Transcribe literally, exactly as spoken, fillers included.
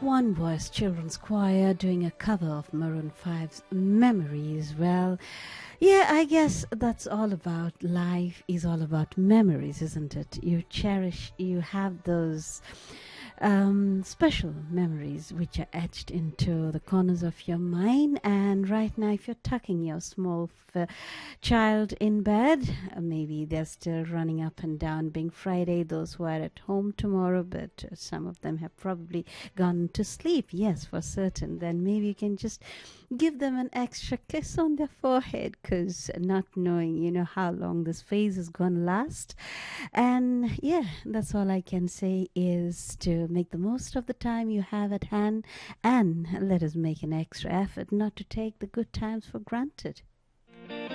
One Voice Children's Choir doing a cover of Maroon five's Memories. Well, yeah, I guess that's all about life, is all about memories, isn't it? You cherish, you have those um, special memories which are etched into the corners of your mind. And right now, if you're tucking your small f- child in bed, uh, maybe they're still running up and down, being Friday, those who are at home tomorrow, but uh, some of them have probably gone to sleep, yes, for certain, then maybe you can just give them an extra kiss on their forehead, because not knowing, you know, how long this phase is going to last. And yeah, that's all I can say is to make the most of the time you have at hand, and let us make an extra effort not to take the good times for granted.